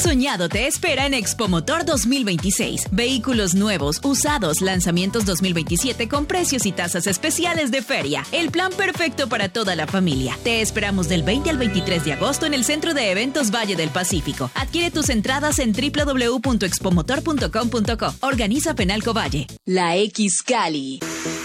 soñado te espera en Expo Motor 2026. Vehículos nuevos, usados, lanzamientos 2027 con precios y tasas especiales de feria. El plan perfecto para toda la familia. Te esperamos del 20 al 23 de agosto en el Centro de Eventos Valle del Pacífico. Adquiere tus entradas en www.expomotor.com.co. Organiza Penalco Valle. La X Cali.